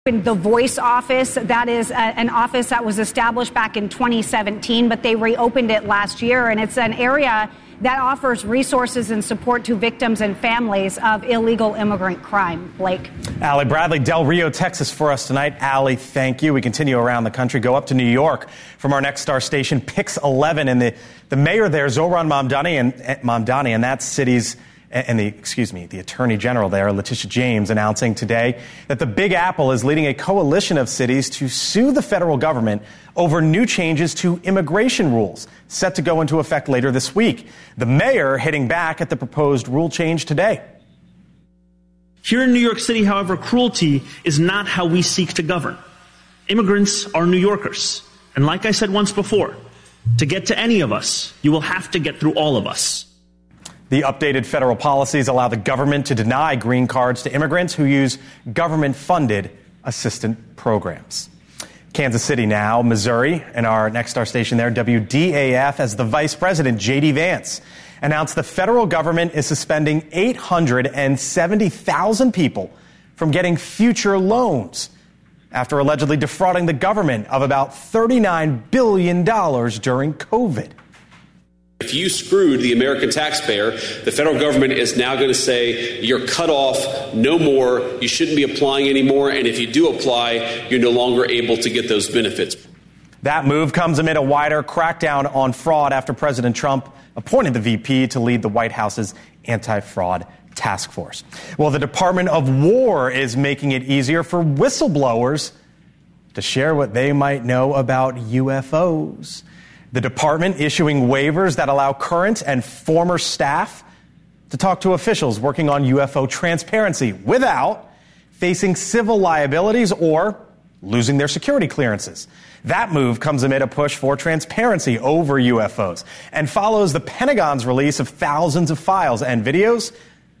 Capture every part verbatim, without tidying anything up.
The Voice office, that is a, an office that was established back in twenty seventeen, but they reopened it last year, and it's an area that offers resources and support to victims and families of illegal immigrant crime. Blake. Allie Bradley, Del Rio, Texas for us tonight. Allie, thank you. We continue around the country, go up to New York from our next star station, Pix eleven, and the, the mayor there, Zohran Mamdani, and, Mamdani, and that city's and the, excuse me, the Attorney General there, Letitia James, announcing today that the Big Apple is leading a coalition of cities to sue the federal government over new changes to immigration rules set to go into effect later this week. The mayor hitting back at the proposed rule change today. Here in New York City, however, cruelty is not how we seek to govern. Immigrants are New Yorkers. And like I said once before, to get to any of us, you will have to get through all of us. The updated federal policies allow the government to deny green cards to immigrants who use government-funded assistant programs. Kansas City now, Missouri, and our next star station there, W D A F, as the Vice President, J D Vance, announced the federal government is suspending eight hundred seventy thousand people from getting future loans after allegedly defrauding the government of about thirty-nine billion dollars during COVID. If you screwed the American taxpayer, the federal government is now going to say you're cut off, no more, you shouldn't be applying anymore, and if you do apply, you're no longer able to get those benefits. That move comes amid a wider crackdown on fraud after President Trump appointed the V P to lead the White House's anti-fraud task force. Well, the Department of War is making it easier for whistleblowers to share what they might know about U F Os. The department issuing waivers that allow current and former staff to talk to officials working on U F O transparency without facing civil liabilities or losing their security clearances. That move comes amid a push for transparency over U F Os and follows the Pentagon's release of thousands of files and videos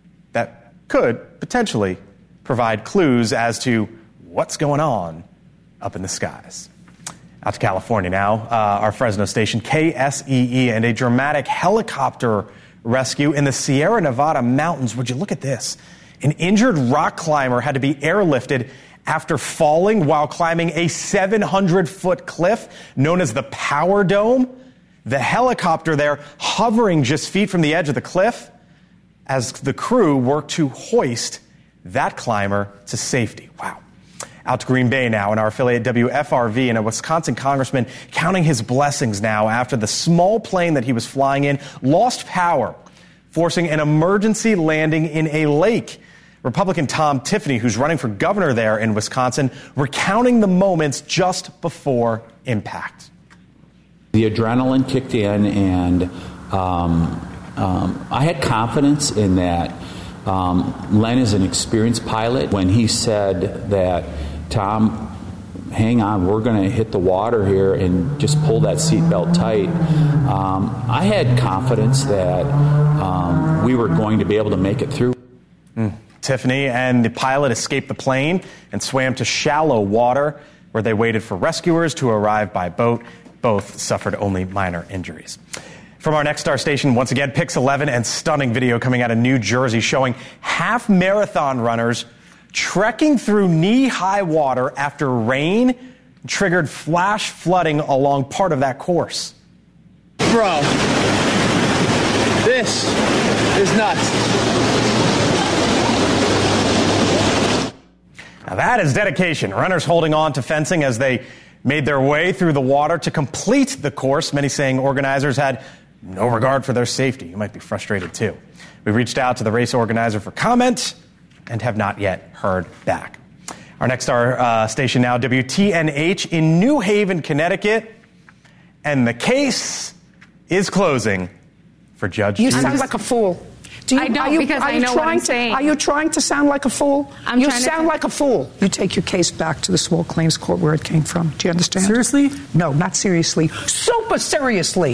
that could potentially provide clues as to what's going on up in the skies. Out to California now, uh, our Fresno station, K S E E, and a dramatic helicopter rescue in the Sierra Nevada mountains. Would you look at this? An injured rock climber had to be airlifted after falling while climbing a seven hundred foot cliff known as the Power Dome. The helicopter there hovering just feet from the edge of the cliff as the crew worked to hoist that climber to safety. Wow. Out to Green Bay now, and our affiliate W F R V, and a Wisconsin congressman counting his blessings now after the small plane that he was flying in lost power, forcing an emergency landing in a lake. Republican Tom Tiffany, who's running for governor there in Wisconsin, recounting the moments just before impact. The adrenaline kicked in, and um, um, I had confidence in that. Um, Len is an experienced pilot. When he said that, Tom, hang on, we're going to hit the water here and just pull that seatbelt tight, um, I had confidence that um, we were going to be able to make it through. Mm. Tiffany and the pilot escaped the plane and swam to shallow water where they waited for rescuers to arrive by boat. Both suffered only minor injuries. From our next star station, once again, Pix eleven, and stunning video coming out of New Jersey showing half marathon runners trekking through knee-high water after rain triggered flash flooding along part of that course. Bro, this is nuts. Now that is dedication. Runners holding on to fencing as they made their way through the water to complete the course, many saying organizers had no regard for their safety. You might be frustrated too. We reached out to the race organizer for comment and have not yet heard back. Our next star uh, station now, W T N H in New Haven, Connecticut. And the case is closing for Judge You Judy. sound like a fool. Do you, I don't, you, because I know what I'm to, saying. Are you trying to sound like a fool? I'm you trying sound to... like a fool. You take your case back to the small claims court where it came from. Do you understand? Seriously? No, not seriously. Super seriously.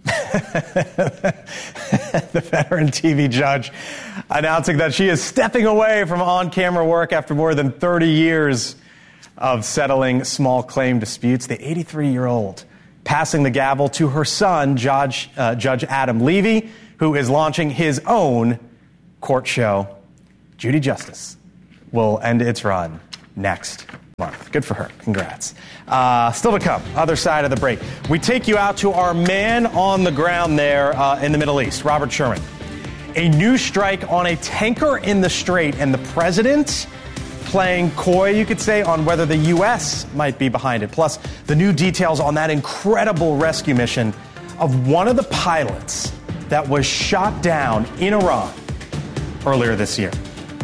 The veteran T V judge announcing that she is stepping away from on-camera work after more than thirty years of settling small claim disputes. The eighty-three-year-old passing the gavel to her son, Judge, uh, Judge Adam Levy, who is launching his own court show. Judy Justice will end its run next. month. Good for her. Congrats. Uh, still to come, other side of the break. We take you out to our man on the ground there uh, in the Middle East, Robert Sherman. A new strike on a tanker in the Strait, and the president playing coy, you could say, on whether the U S might be behind it. Plus, the new details on that incredible rescue mission of one of the pilots that was shot down in Iran earlier this year.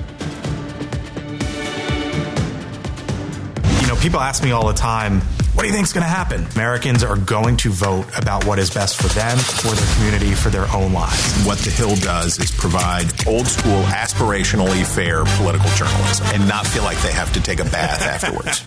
You know, people ask me all the time, what do you think is going to happen? Americans are going to vote about what is best for them, for their community, for their own lives. What The Hill does is provide old school, aspirationally fair political journalism and not feel like they have to take a bath afterwards.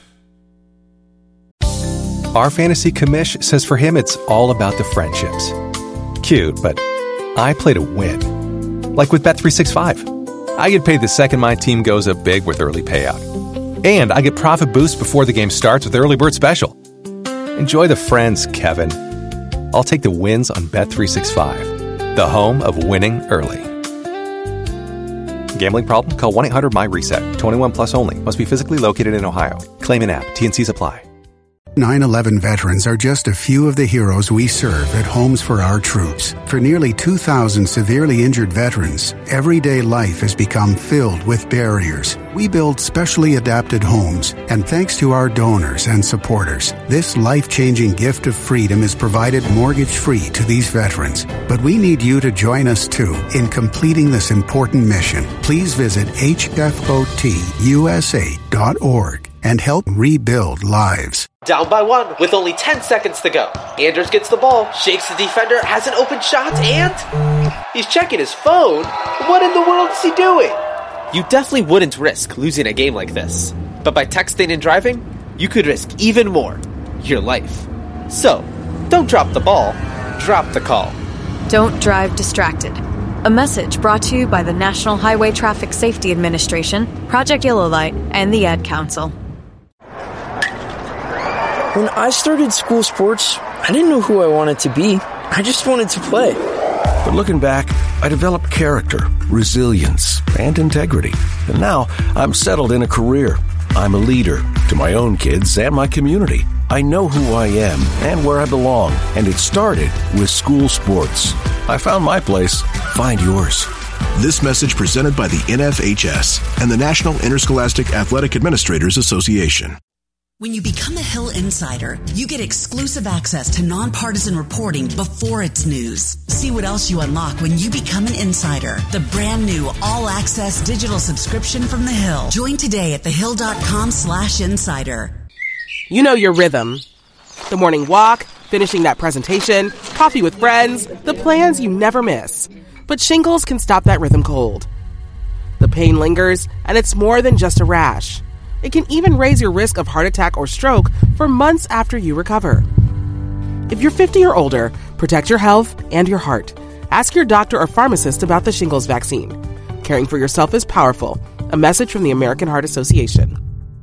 Our fantasy commish says for him it's all about the friendships. Cute, but I play to win. Like with Bet three sixty-five. I get paid the second my team goes up big with early payout. And I get profit boost before the game starts with Early Bird Special. Enjoy the friends, Kevin. I'll take the wins on Bet three sixty-five, the home of winning early. Gambling problem? Call one eight hundred M Y reset. twenty-one plus only. Must be physically located in Ohio. Claim in app. T and C's apply. nine eleven veterans are just a few of the heroes we serve at Homes for Our Troops. For nearly two thousand severely injured veterans, everyday life has become filled with barriers. We build specially adapted homes, and thanks to our donors and supporters, this life-changing gift of freedom is provided mortgage-free to these veterans. But we need you to join us, too, in completing this important mission. Please visit H F O T U S A dot org and help rebuild lives. Down by one with only ten seconds to go. Anders gets the ball, shakes the defender, has an open shot, and he's checking his phone. What in the world is he doing? You definitely wouldn't risk losing a game like this. But by texting and driving, you could risk even more. Your life. So, don't drop the ball, drop the call. Don't drive distracted. A message brought to you by the National Highway Traffic Safety Administration, Project Yellow Light, and the Ad Council. When I started school sports, I didn't know who I wanted to be. I just wanted to play. But looking back, I developed character, resilience, and integrity. And now I'm settled in a career. I'm a leader to my own kids and my community. I know who I am and where I belong, and it started with school sports. I found my place. Find yours. This message presented by the N F H S and the National Interscholastic Athletic Administrators Association. When you become a Hill Insider, you get exclusive access to nonpartisan reporting before it's news. See what else you unlock when you become an insider. The brand new all-access digital subscription from The Hill. Join today at thehill.com slash insider. You know your rhythm. The morning walk, finishing that presentation, coffee with friends, the plans you never miss. But shingles can stop that rhythm cold. The pain lingers, and it's more than just a rash. It can even raise your risk of heart attack or stroke for months after you recover. If you're fifty or older, protect your health and your heart. Ask your doctor or pharmacist about the shingles vaccine. Caring for yourself is powerful. A message from the American Heart Association.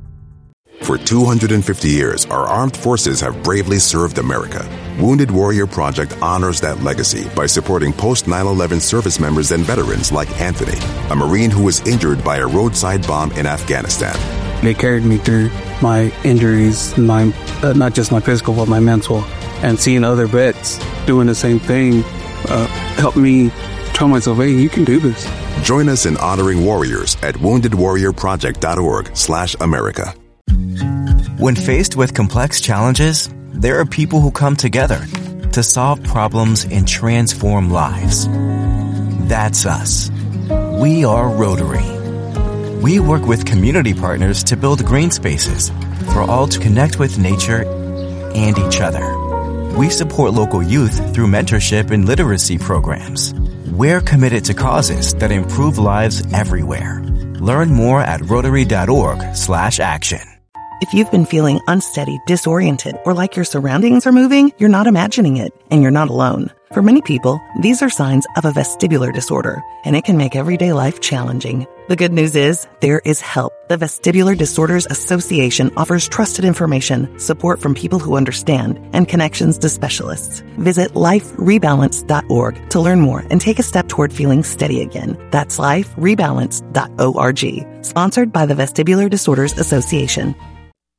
For two hundred fifty years, our armed forces have bravely served America. Wounded Warrior Project honors that legacy by supporting post nine eleven service members and veterans like Anthony, a Marine who was injured by a roadside bomb in Afghanistan. They carried me through my injuries, my uh, not just my physical, but my mental. And seeing other vets doing the same thing uh, helped me tell myself, hey, you can do this. Join us in honoring warriors at wounded warrior project dot org slash America. When faced with complex challenges, there are people who come together to solve problems and transform lives. That's us. We are Rotary. We work with community partners to build green spaces for all to connect with nature and each other. We support local youth through mentorship and literacy programs. We're committed to causes that improve lives everywhere. Learn more at rotary dot org slash action. If you've been feeling unsteady, disoriented, or like your surroundings are moving, you're not imagining it, and you're not alone. For many people, these are signs of a vestibular disorder, and it can make everyday life challenging. The good news is, there is help. The Vestibular Disorders Association offers trusted information, support from people who understand, and connections to specialists. Visit life rebalance dot org to learn more and take a step toward feeling steady again. That's life rebalance dot org. Sponsored by the Vestibular Disorders Association.